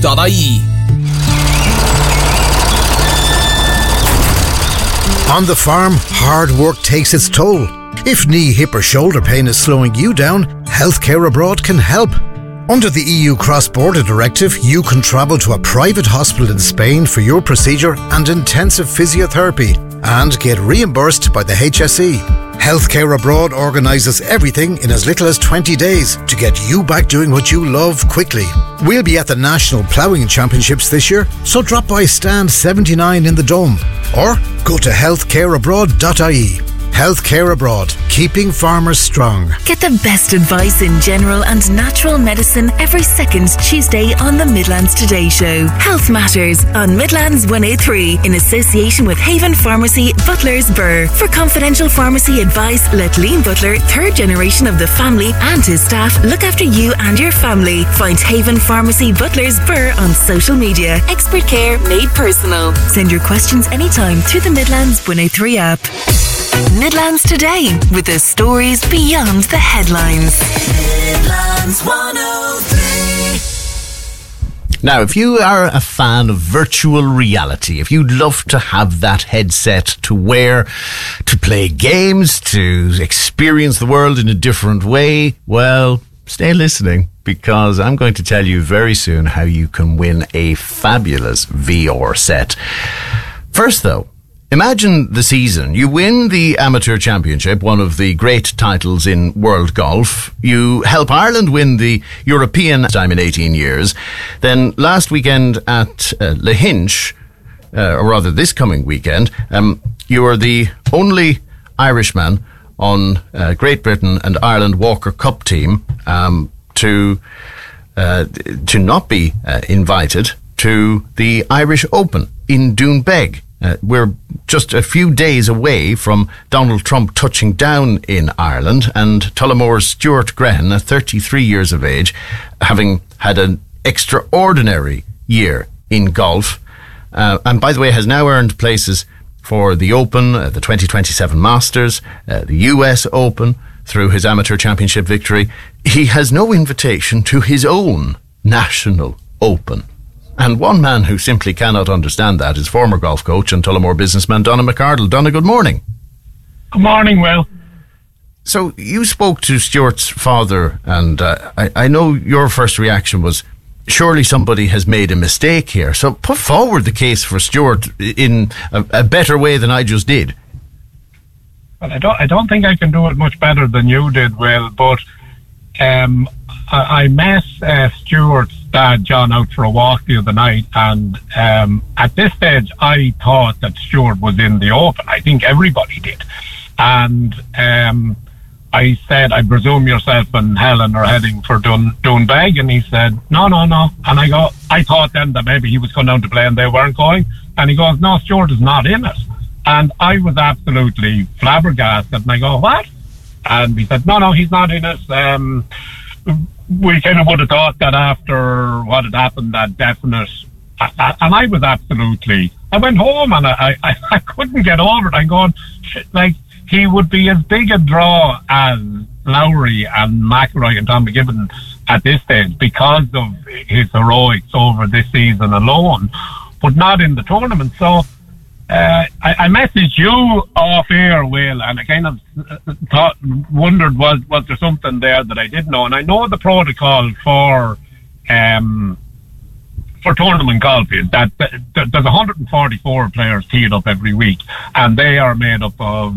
healthcareabroad.ie. On the farm, hard work takes its toll. If knee, hip or shoulder pain is slowing you down, Healthcare Abroad can help. Under the EU Cross-Border Directive, you can travel to a private hospital in Spain for your procedure and intensive physiotherapy and get reimbursed by the HSE. Healthcare Abroad organises everything in as little as 20 days to get you back doing what you love quickly. We'll be at the National Ploughing Championships this year, so drop by stand 79 in the Dome or go to healthcareabroad.ie. Healthcare Abroad, keeping farmers strong. Get the best advice in general and natural medicine every second Tuesday on the Midlands Today Show. Health Matters on Midlands 103 in association with Haven Pharmacy, Butlers Burr. For confidential pharmacy advice, let Liam Butler, third generation of the family, and his staff look after you and your family. Find Haven Pharmacy, Butlers Burr on social media. Expert care made personal. Send your questions anytime through the Midlands 103 app. Midlands Today, with the stories beyond the headlines. Midlands 103. Now, if you are a fan of virtual reality, if you'd love to have that headset to wear, to play games, to experience the world in a different way, well, stay listening, because I'm going to tell you very soon how you can win a fabulous VR set. First, though, imagine the season. You win the Amateur Championship, one of the great titles in world golf. You help Ireland win the European time in 18 years. Then last weekend at Lahinch, or rather this coming weekend, you are the only Irishman on Great Britain and Ireland Walker Cup team to not be invited to the Irish Open in Doonbeg. We're just a few days away from Donald Trump touching down in Ireland, and Tullamore's Stuart Grenn, at 33 years of age, having had an extraordinary year in golf, and by the way has now earned places for the Open, the 2027 Masters, the US Open, through his Amateur Championship victory. He has no invitation to his own National Open. And one man who simply cannot understand that is former golf coach and Tullamore businessman Donna McArdle. Donna, good morning. Good morning, Will. So you spoke to Stuart's father, and I know your first reaction was, surely somebody has made a mistake here. So put forward the case for Stuart in a better way than I just did. Well, I don't think I can do it much better than you did, Will, but I met Stuart's dad, John, out for a walk the other night, and at this stage I thought that Stuart was in the Open. I think everybody did. And I said, I presume yourself and Helen are heading for Doonbeg, and he said, no. And I thought then that maybe he was going down to play and they weren't going. And he goes, no, Stuart is not in it. And I was absolutely flabbergasted, and I go, what? And he said, no, he's not in it. We kind of would have thought that after what had happened, that definite. And I was absolutely. I went home and I couldn't get over it. I'm going, like, he would be as big a draw as Lowry and McIlroy and Tommy Gibbon at this stage because of his heroics over this season alone, but not in the tournament. So I messaged you off air, Will, and I kind of wondered was there something there that I didn't know. And I know the protocol for tournament golf is that there's 144 players teed up every week, and they are made up of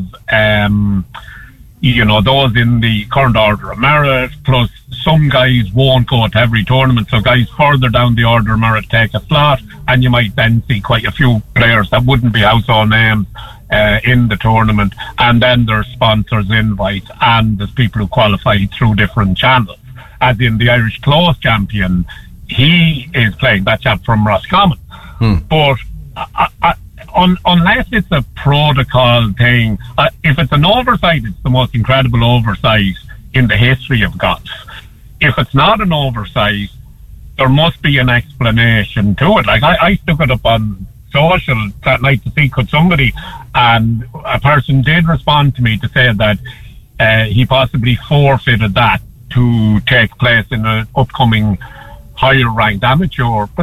those in the current order of merit, plus some guys won't go to every tournament, so guys further down the order of merit take a slot, and you might then see quite a few players that wouldn't be household names in the tournament. And then there's sponsors invites, and there's people who qualify through different channels, as in the Irish Close champion. He is playing, that chap from Roscommon. But unless it's a protocol thing, if it's an oversight, it's the most incredible oversight in the history of golf. If it's not an oversight, there must be an explanation to it. Like, I stuck it up on social that night to see could somebody, and a person did respond to me to say that he possibly forfeited that to take place in an upcoming higher ranked amateur. But